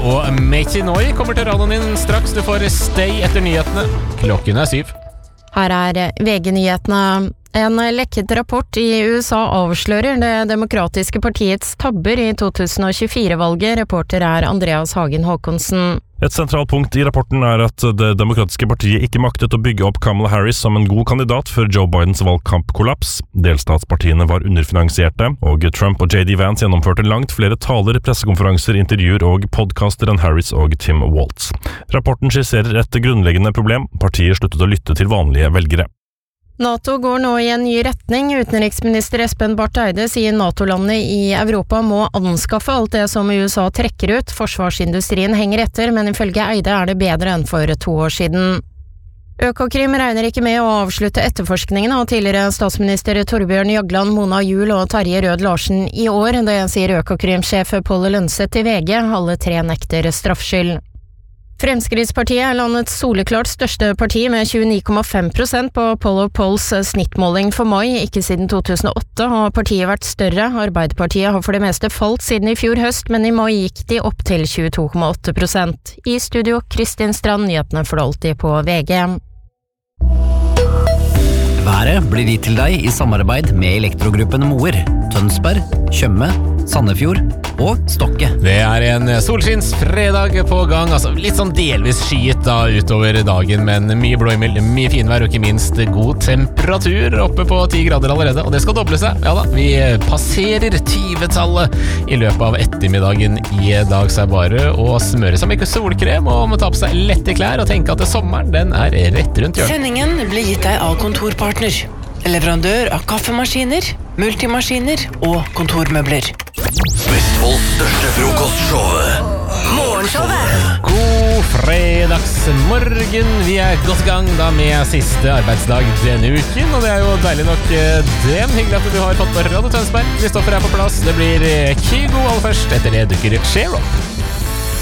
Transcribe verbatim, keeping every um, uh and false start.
og Metinoi kommer til radioen din straks. Du får Stay etter nyhetene. Klokken er syv. Her er V G-nyhetene. En lekket rapport i U S A avslører det demokratiske partiets tabber i to tusen tjuefire-valget. Reporter er Andreas Hagen Håkonsen. Et sentralt punkt i rapporten er at det demokratiske partiet ikke maktet å bygge opp Kamala Harris som en god kandidat før Joe Bidens valgkampkollaps. Delstatspartiene var underfinansierte, og Trump og J D Vance gjennomførte langt flere taler, pressekonferanser, intervjuer og podcaster enn Harris og Tim Walz. Rapporten skisserer et grunnleggende problem. Partiet sluttet å lytte til vanlige velgere. NATO går nå i en ny retning. Utenriksminister Espen Barth Eide sier NATO-landene i Europa må anskaffe alt det som U S A trekker ut. Forsvarsindustrien henger etter, men ifølge Eide er det bedre enn for to år siden. Økokrim regner ikke med å avslutte etterforskningen av tidligere statsminister Torbjørn Jagland, Mona Juel og Terje Rød Larsen i år. Det sier Økokrim-sjef Paul Lønseth til V G. Alle tre nekter straffskyld. Fremskrittspartiet er landets soleklart største parti med tjueni komma fem prosent på Poll of Polls snittmåling for mai. Ikke siden to tusen og åtte har partiet vært større. Arbeiderpartiet har for det meste falt siden i fjor høst, men i mai gikk de opp til tjueto komma åtte prosent. I studio, Kristin Strand, nyhetene for alltid på V G. Været blir gitt til deg i samarbeid med Elektrogruppen Moer, Tønsberg, Tjøme, Sandefjord og Stokke. Det er en solskinnsfredag på gang, altså litt sånn delvis skyet da utover dagen, men mye blåhimmel, mye finvær og ikke minst god temperatur oppe på ti grader allerede, og det skal doble seg. Ja da, vi passerer tyve-tallet i løpet av ettermiddagen i dag, så er bare å smøre seg med solkrem og må ta på seg lette klær og tenke at sommeren, den er rett rundt hjørnet. Sendingen blir gitt deg av Kontorpartner, leverandør av kaffemaskiner, multimaskiner og kontormøbler. Vestfolds største frokostshow, Morgenshowet. God fredagsmorgen. Vi er godt i gang da med siste arbeidsdag denne uken, og det er jo deilig nok det. Hyggelig at du har fått på Radio Tønsberg. Kristoffer er på plass. Det blir Kygo aller først. Etter det dukker Share Up.